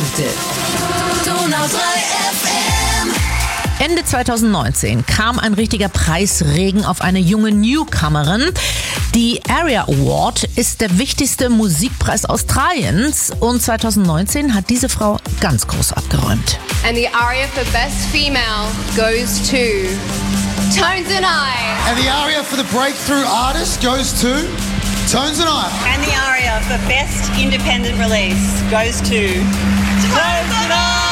Minute. Donau 3 FM. Ende 2019 kam ein richtiger Preisregen auf eine junge Newcomerin. Die ARIA Award ist der wichtigste Musikpreis Australiens und 2019 hat diese Frau ganz groß abgeräumt. And the ARIA for Best Female goes to Tones and I. And the ARIA for the Breakthrough Artist goes to Tones and I. And the ARIA for Best Independent Release goes to Tones and I.